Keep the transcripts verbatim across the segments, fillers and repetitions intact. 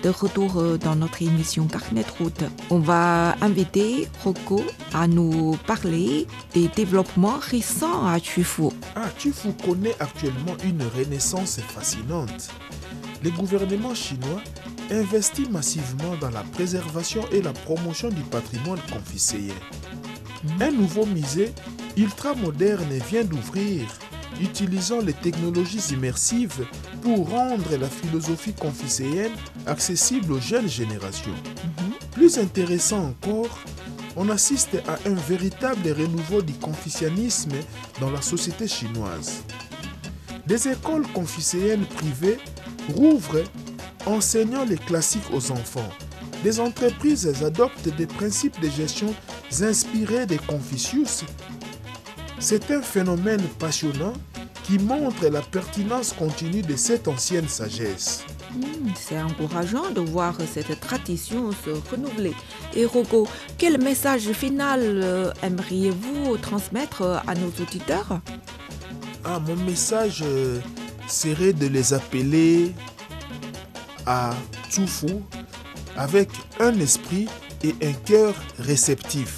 de retour euh, dans notre émission Carnet de route. On va inviter Rocco à nous parler des développements récents à Tufu. Ah, Tufu connaît actuellement une renaissance fascinante. Le gouvernement chinois investit massivement dans la préservation et la promotion du patrimoine confucéen. Mmh. Un nouveau musée ultra-moderne vient d'ouvrir, utilisant les technologies immersives pour rendre la philosophie confucéenne accessible aux jeunes générations. Mmh. Plus intéressant encore, on assiste à un véritable renouveau du confucianisme dans la société chinoise. Des écoles confucéennes privées rouvrent, enseignant les classiques aux enfants. Des entreprises adoptent des principes de gestion inspirés de Confucius. C'est un phénomène passionnant qui montre la pertinence continue de cette ancienne sagesse. Mmh, c'est encourageant de voir cette tradition se renouveler. Et Rocco, quel message final euh, aimeriez-vous transmettre à nos auditeurs? Ah, mon message euh, serait de les appeler à Tufu avec un esprit et un cœur réceptif.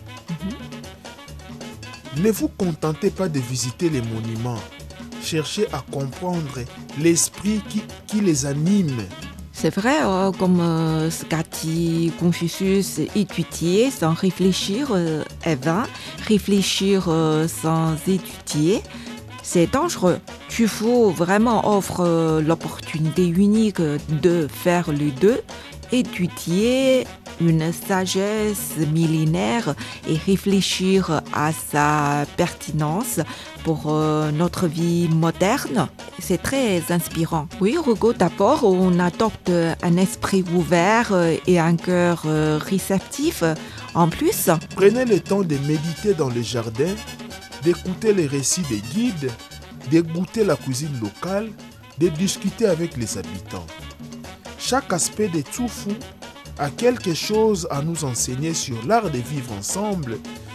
Mm-hmm. Ne vous contentez pas de visiter les monuments. Cherchez à comprendre l'esprit qui, qui les anime. C'est vrai, euh, comme euh, ce qu'a dit Confucius, étudier sans réfléchir euh, est vain, réfléchir euh, sans étudier, c'est dangereux. Tufu vraiment offre euh, l'opportunité unique de faire les deux, étudier une sagesse millénaire et réfléchir à sa pertinence pour euh, notre vie moderne. C'est très inspirant. Oui, Rocco, d'abord, on adopte un esprit ouvert et un cœur euh, réceptif. En plus, prenez le temps de méditer dans le jardin, d'écouter les récits des guides, de goûter la cuisine locale, de discuter avec les habitants. Chaque aspect de Tufu a quelque chose à nous enseigner sur l'art de vivre ensemble